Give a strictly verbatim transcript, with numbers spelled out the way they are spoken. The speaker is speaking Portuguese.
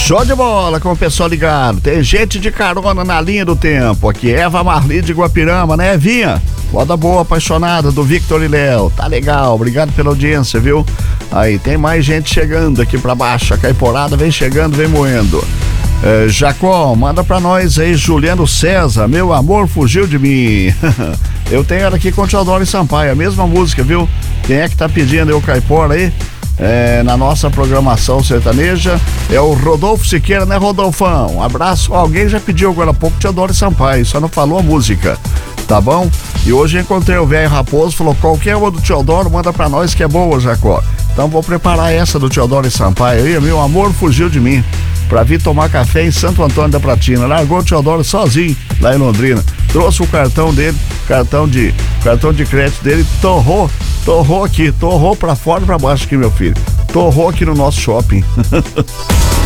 Show de bola com o pessoal ligado. Tem gente de carona na linha do tempo. Aqui, Eva Marli de Guapirama, né, Evinha? Moda boa, apaixonada do Victor e Léo. Tá legal, obrigado pela audiência, viu? Aí, tem mais gente chegando aqui pra baixo. A Caiporada vem chegando, vem moendo. É, Jacó, manda pra nós aí, Juliano César, meu amor fugiu de mim. Eu tenho ela aqui com o Teodoro Sampaio, a mesma música, viu? Quem é que tá pedindo aí o Caipora aí? É, na nossa programação sertaneja é o Rodolfo Siqueira, né, Rodolfão? Um abraço. Alguém já pediu agora há pouco Teodoro Sampaio, só não falou a música, tá bom? E hoje encontrei o velho Raposo, falou: qualquer uma do Teodoro manda pra nós que é boa, Jacó. Então vou preparar essa do Teodoro Sampaio aí, meu amor fugiu de mim, pra vir tomar café em Santo Antônio da Platina. Largou o Teodoro sozinho lá em Londrina, trouxe o cartão dele, cartão de cartão de crédito dele, torrou torrou aqui, torrou pra fora e pra baixo aqui, meu filho, torrou aqui no nosso shopping.